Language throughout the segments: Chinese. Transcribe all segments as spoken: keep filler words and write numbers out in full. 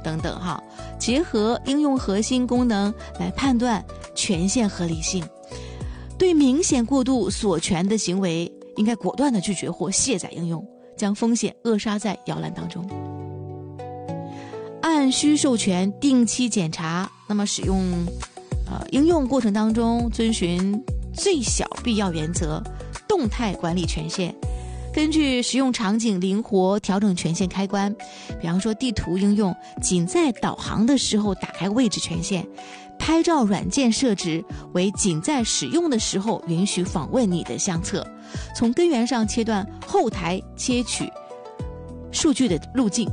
等等哈，结合应用核心功能来判断权限合理性。对明显过度锁权的行为，应该果断的拒绝或卸载应用，将风险扼杀在摇篮当中。按需授权定期检查，那么使用呃应用过程当中遵循最小必要原则，动态管理权限。根据使用场景灵活调整权限开关，比方说地图应用仅在导航的时候打开位置权限，拍照软件设置为仅在使用的时候允许访问你的相册，从根源上切断后台切取数据的路径。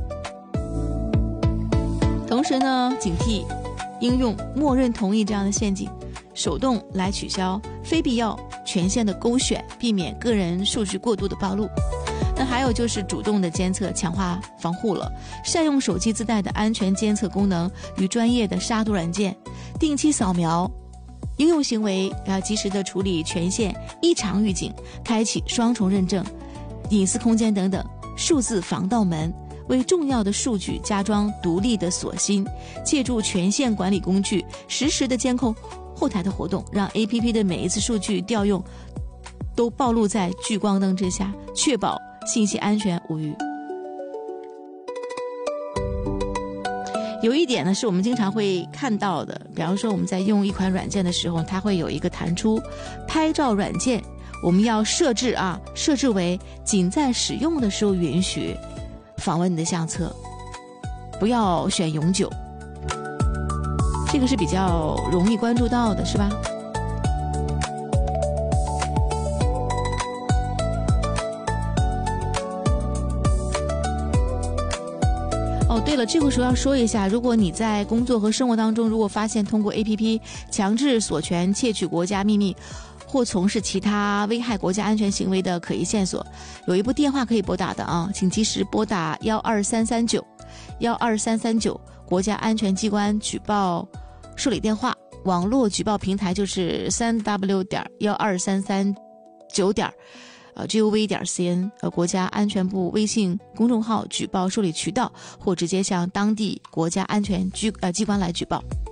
同时呢，警惕应用默认同意这样的陷阱，手动来取消非必要权限的勾选，避免个人数据过度的暴露。那还有就是主动的监测，强化防护了，善用手机自带的安全监测功能与专业的杀毒软件，定期扫描应用行为，要及时的处理权限异常预警，开启双重认证、隐私空间等等数字防盗门，为重要的数据加装独立的锁芯，借助权限管理工具实时的监控后台的活动，让 A P P 的每一次数据调用都暴露在聚光灯之下，确保信息安全无虞。有一点呢，是我们经常会看到的，比方说我们在用一款软件的时候，它会有一个弹出拍照软件，我们要设置啊，设置为仅在使用的时候允许访问你的相册，不要选永久。这个是比较容易关注到的，是吧？哦，对了，这个时候要说一下，如果你在工作和生活当中，如果发现通过 A P P 强制锁权、窃取国家秘密或从事其他危害国家安全行为的可疑线索，有一部电话可以拨打的啊，请及时拨打幺二三三九幺二三三九国家安全机关举报受理电话，网络举报平台就是三 w 点幺二三三九点呃 gov 点 cn， 呃国家安全部微信公众号举报受理渠道，或直接向当地国家安全局呃机关来举报。